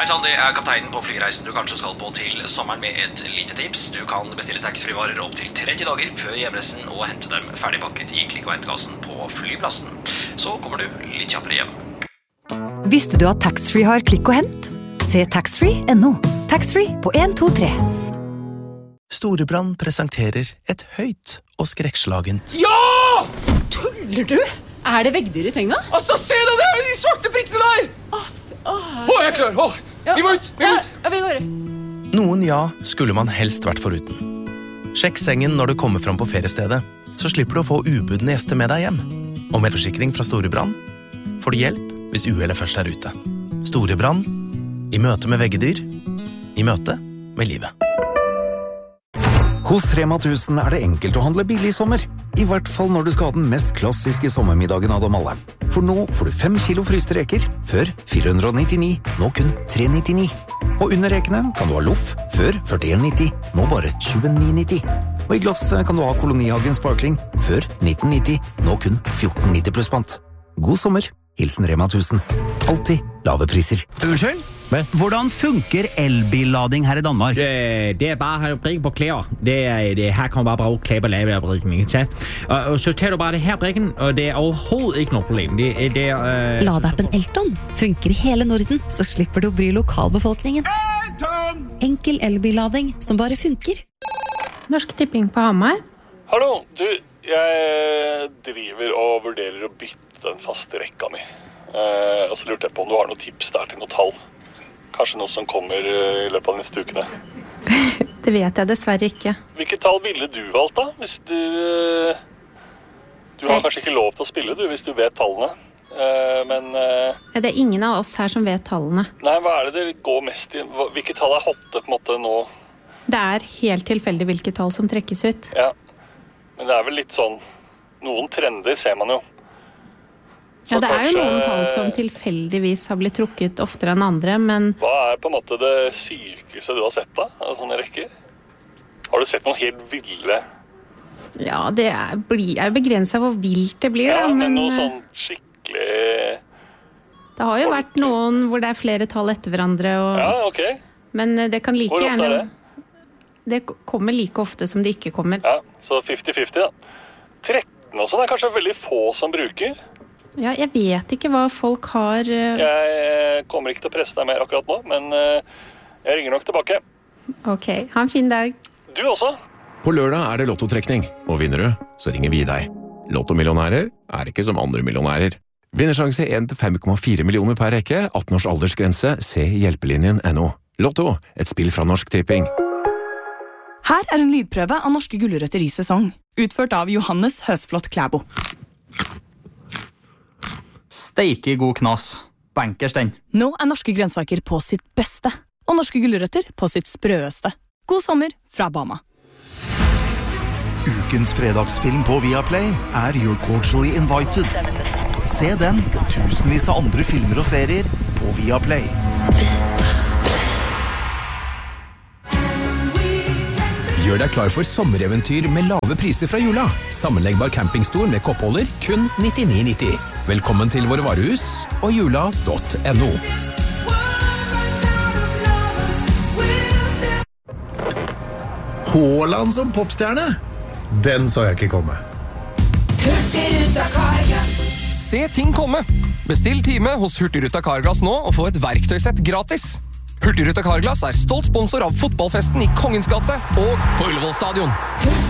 Hei sann, det kapteinen på flyreisen du kanskje skal på til sommeren med et lite tips. Du kan bestille taxfree-varer opp til 30 dager før hjemreisen og hente dem ferdigpakket i klikk- og hentkassen på flyplassen. Så kommer du litt kjappere hjem. Visste du at taxfree har klikk og hent? Se taxfree.no. Taxfree på 1, 2, 3. Storebrand presenterer et høyt og skrekkslagent. Ja! Tuller du? Er det veggdyr i senga? Altså, se deg der, de svarte prikkene der! Jeg er klar, vi må ut, Ja, vi går. Noen ja skulle man helst vært foruten. Sjekk sengen når du kommer fram på feriestedet, så slipper du å få ubudne gjester med deg hjem. Og med forsikring fra Storebrand får du hjelp hvis uhellet først er ute. Storebrand, i møte med veggedyr, i møte med livet. Hos Rema 1000 er det enkelt å handle billig i sommer. I hvert fall når du skal ha den mest klassiske sommermiddagen av dem alle. For nå får du 5 kilo fryste reker, før 499, nå kun 399. Og under rekene kan du ha loff, før 41,90, nå bare 29,90. Og i glass kan du ha Kolonihagen Sparkling, før 1990, nå kun 14,90 pluss pant. God sommer, hilsen Rema 1000. Alltid lave priser. Unnskyld? Hvordan funker elbillading her i Danmark? Det er bare brikken på klær. Her kan du bare bruke klær på lavebrikken, ikke sant? Og så tar du bare det her brikken, og det er overhovedet ikke noe problem. Ladeappen Elton funker i hele Norden, så slipper du å bry lokalbefolkningen. Enkel elbillading som bare funker. Norsk Tipping på Hamar. Hallo, du, jeg driver og vurderer å bytte den faste rekka mi. Og så lurte jeg på om du har noen tips der til noe tall. Kanskje noe som kommer i løpet av neste ukene. Det vet jeg dessverre ikke. Hvilket tall ville du valgt da? Hvis du har kanskje ikke lov til å spille du, hvis du vet tallene. Men Det er ingen av oss her som vet tallene. nei, hva er det går mest i? Hvilke tall er hotte på en måte nå? Det er helt tilfeldig hvilke tall som trekkes ut. Ja, men det er vel litt sånn, noen trender ser man jo. Ja, det er jo noen tall som tilfeldigvis har blitt trukket oftere enn andre, men Hva er på en måte det sykeste du har sett da, av sånne rekker? Har du sett noen helt ville? ja, det er jo begrenset hvor vilt det blir, Ja, da. men Men noe sånn skikkelig... det har jo vært noen hvor det er flere tall etter hverandre, Ja, ok. men det kan like Hvor ofte gjerne... er det? Det kommer like ofte som det ikke kommer. Ja, så 50-50 da. 13 og sånn er kanskje veldig få som bruker. Ja, jeg vet ikke hva folk har... Jeg kommer ikke til å presse deg mer akkurat nå, men jeg ringer nok tilbake. Ok, ha en fin dag. Du også. På lørdag er det lottotrekning, og vinner du, så ringer vi deg. Lottomillionærer er ikke som andre millionærer. Vinnersjanse 1-5,4 millioner per rekke, 18 års aldersgrense, se hjelpelinjen.no. Lotto, et spill fra Norsk Tipping. Her er en lydprøve av norske gulrøtter i sesong, utført av Johannes Høsflot Klæbo. Steike god knas. Bankers den. Nå er norske grønnsaker på sitt beste, og norske gulrøtter på sitt sprøeste. God sommer fra Bama. Ukens fredagsfilm på Viaplay er You're Cordially Invited. Se den og tusenvis av andre filmer og serier på Viaplay. Gjør deg klar for sommereventyr med lave priser fra jula. Sammenleggbar campingstol med koppholder, kun 99,90. Velkommen til våre varehus og jula.no. Haaland som popstjerne? Den så jeg ikke komme. Hurtigruta Carglass. Se ting komme. Bestill time hos Hurtigruta Carglass nå og få et verktøysett gratis. Hurtigruta Carglass er stolt sponsor av fotballfesten i Kongens gate og på Ullevål stadion.